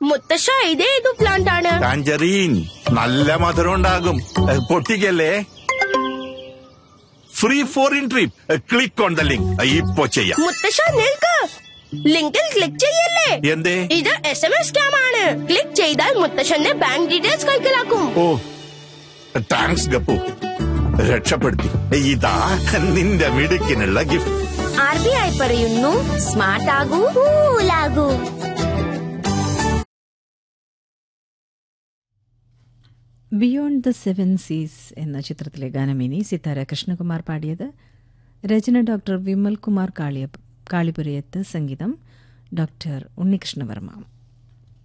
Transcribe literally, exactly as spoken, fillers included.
മുത്തശ്ശ ഇതേതു പ്ലാന്റ് ആണ്? ടാഞ്ചറീൻ. നല്ല മധുരം ഉണ്ടാകും. പൊട്ടിക്കല്ലേ. Free foreign trip. Click on the link. ഇപ്പൊ ചെയ്യാം. മുത്തശ്ശ നിൽക്ക്. ലിങ്കിൽ ക്ലിക്ക് ചെയ്യല്ലേ. എന്തേ? ഇത് എസ് എം എസ് സ്കാം ആണ്. ക്ലിക്ക് ചെയ്താൽ മുത്തശ്ശന്റെ ബാങ്ക് ഡീറ്റെയിൽസ് കൈക്കലാക്കും. ഓ താങ്ക്സ് ഗപ്പു, രക്ഷപ്പെടുത്തി. ഇതാ നിന്റെ മിടുക്കിനുള്ള ഗിഫ്റ്റ്. ആർ ബി ഐ പറയുന്നു, smart ആകൂ, കൂലാകൂ. Beyond the seven Cs എന്ന ചിത്രത്തിലെ ഗാനം ഇനി സിത്താര കൃഷ്ണകുമാർ പാടിയത്. രചന ഡോക്ടർ വിമൽ കുമാർ കാളിയ കാളിപുരയത്ത്, സംഗീതം ഡോക്ടർ ഉണ്ണികൃഷ്ണവർമ്മ.